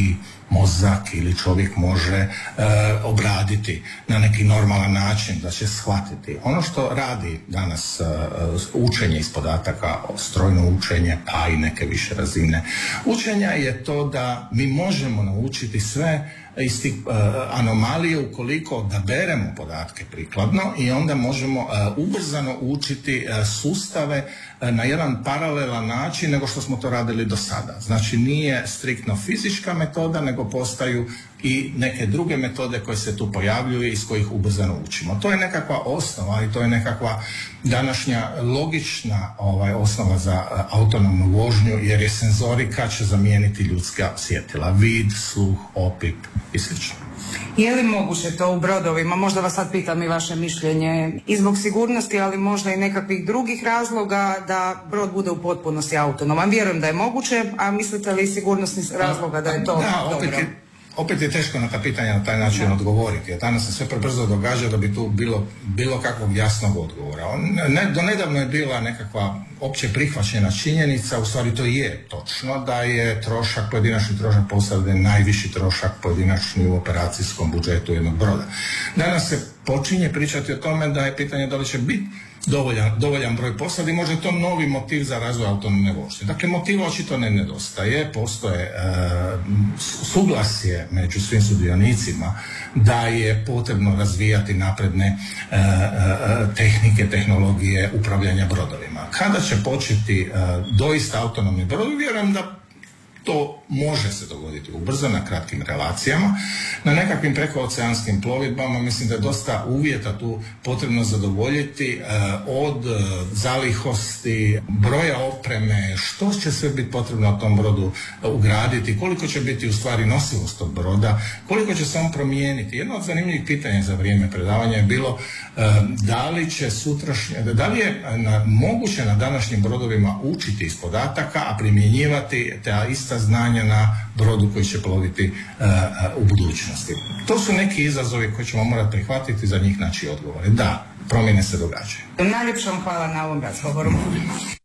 i mozak ili čovjek može obraditi na neki normalan način, da će shvatiti. Ono što radi danas učenje iz podataka, strojno učenje, pa i neke više razine učenja, je to da mi možemo naučiti sve iz tih anomalije ukoliko odaberemo podatke prikladno i onda možemo ubrzano učiti sustave na jedan paralelan način nego što smo to radili do sada. Znači nije striktno fizička metoda, nego postaju i neke druge metode koje se tu pojavljuju i iz kojih ubrzano učimo. To je nekakva osnova i to je nekakva današnja logična osnova za autonomnu vožnju, jer je senzorika će zamijeniti ljudska osjetila, vid, sluh, opip i sl. Je li moguće to u brodovima, možda vas sad pitam i vaše mišljenje, i zbog sigurnosti, ali možda i nekakvih drugih razloga, da brod bude u potpunosti autonoman? Vjerujem da je moguće, a mislite li sigurnosnih razloga da je to dobro? Opet je teško na ta pitanja na taj način odgovoriti, jer danas se sve prebrzo događa da bi tu bilo kakvog jasnog odgovora. Do nedavno je bila nekakva opće prihvaćena činjenica, u stvari to je točno, da je pojedinačni trošak posade najviši trošak pojedinačni u operacijskom budžetu jednog broda. Danas se počinje pričati o tome da je pitanje da li će biti dovoljan broj posadi, možda je to novi motiv za razvoj autonomne vožnje. Dakle, motiva očito ne nedostaje, postoje suglasje među svim sudionicima da je potrebno razvijati napredne tehnike, tehnologije upravljanja brodovima. Kada će početi doista autonomni brodovi, vjerujem da to može se dogoditi ubrzo na kratkim relacijama. Na nekakvim prekooceanskim plovidbama mislim da je dosta uvjeta tu potrebno zadovoljiti, od zalihosti, broja opreme, što će sve biti potrebno na tom brodu ugraditi, koliko će biti u stvari nosivost tog broda, koliko će se on promijeniti. Jedno od zanimljivih pitanja za vrijeme predavanja je bilo da li je moguće na današnjim brodovima učiti iz podataka, a primjenjivati ta ista znanja na brodu koji će ploviti u budućnosti. To su neki izazovi koje ćemo morati prihvatiti, za njih naći odgovore. Da, promjene se događaju. Najljepša vam hvala na ovom razgovoru.